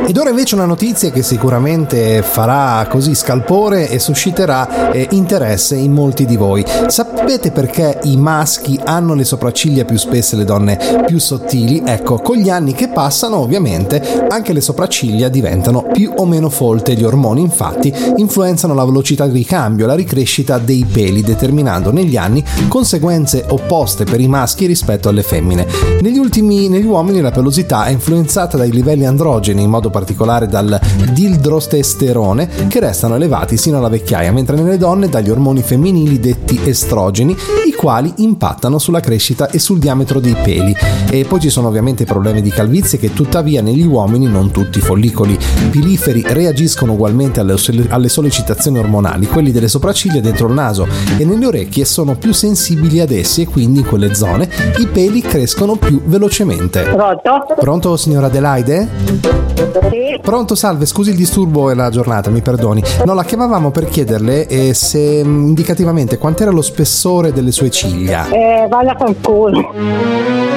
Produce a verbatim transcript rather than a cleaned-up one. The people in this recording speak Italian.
Ed ora invece una notizia che sicuramente farà così scalpore e susciterà eh, interesse in molti di voi. Sapete perché i maschi hanno le sopracciglia più spesse e le donne più sottili? Ecco, con gli anni che passano ovviamente anche le sopracciglia diventano più o meno folte. Gli ormoni infatti influenzano la velocità di ricambio, la ricrescita dei peli, determinando negli anni conseguenze opposte per i maschi rispetto alle femmine. Negli ultimi negli uomini la pelosità è influenzata dai livelli androgeni, in modo particolare dal dildrotesterone, che restano elevati sino alla vecchiaia, mentre nelle donne dagli ormoni femminili detti estrogeni, i quali impattano sulla crescita e sul diametro dei peli. E poi ci sono ovviamente i problemi di calvizie che tuttavia negli uomini non tutti i follicoli piliferi reagiscono ugualmente alle, alle sollecitazioni ormonali. Quelli delle sopracciglia dentro il naso e nelle orecchie sono più sensibili ad essi e quindi in quelle zone i peli crescono più velocemente. Pronto? Pronto, signora Adelaide? Sì. Pronto, salve, scusi il disturbo e la giornata, mi perdoni. No, la chiamavamo per chiederle eh, se mh, indicativamente quant'era lo spessore delle sue ciglia. Eh, vada con culo.